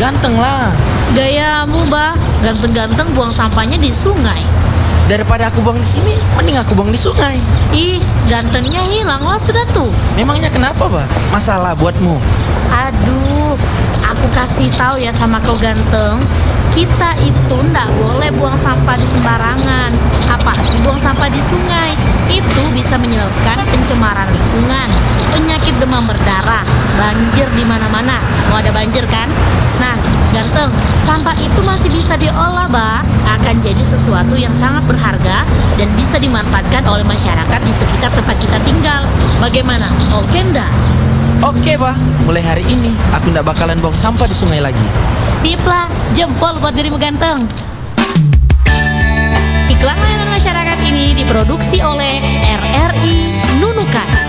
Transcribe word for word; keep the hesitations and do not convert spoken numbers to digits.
Ganteng lah. Gayamu, bah. Ganteng-ganteng buang sampahnya di sungai. Daripada aku buang di sini, mending aku buang di sungai. Ih, gantengnya hilang lah sudah tuh. Memangnya kenapa, Bah? Masalah buatmu? Aduh, aku kasih tahu ya sama kau ganteng. Kita itu ndak boleh buang sampah di sembarangan. Apalagi buang sampah di sungai. Itu bisa menyebabkan pencemaran lingkungan, penyakit demam berdarah, banjir di mana-mana. Mau ada banjir kan? Nah, ganteng, sampah itu masih bisa diolah, Bah. Akan jadi sesuatu yang sangat berharga dan bisa dimanfaatkan oleh masyarakat di sekitar tempat kita tinggal. Bagaimana? Oke ndak? Oke, Bah. Mulai hari ini, aku ndak bakalan buang sampah di sungai lagi. Sip lah, jempol buat dirimu ganteng. Iklan layanan masyarakat ini diproduksi oleh R R I Nunukan.